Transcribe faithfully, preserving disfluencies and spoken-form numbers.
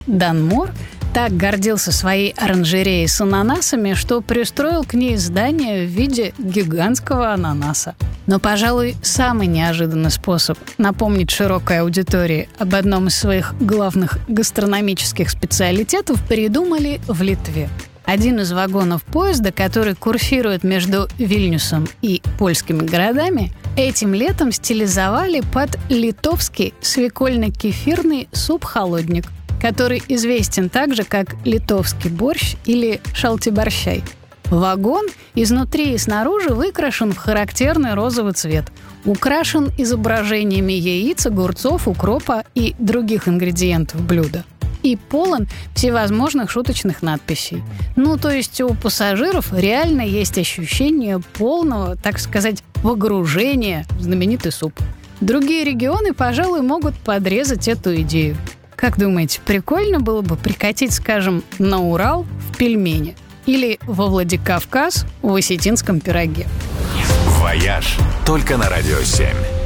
Данмор так гордился своей оранжереей с ананасами, что пристроил к ней здание в виде гигантского ананаса. Но, пожалуй, самый неожиданный способ напомнить широкой аудитории об одном из своих главных гастрономических специалитетов придумали в Литве. Один из вагонов поезда, который курсирует между Вильнюсом и польскими городами, этим летом стилизовали под литовский свекольно-кефирный суп-холодник, который известен также как литовский борщ или шалтиборщай. Вагон изнутри и снаружи выкрашен в характерный розовый цвет, украшен изображениями яиц, огурцов, укропа и других ингредиентов блюда. И полон всевозможных шуточных надписей. Ну, то есть у пассажиров реально есть ощущение полного, так сказать, погружения в знаменитый суп. Другие регионы, пожалуй, могут подрезать эту идею. Как думаете, прикольно было бы прикатить, скажем, на Урал в пельмени? Или во Владикавказ в осетинском пироге? «Вояж» только на Радио семь.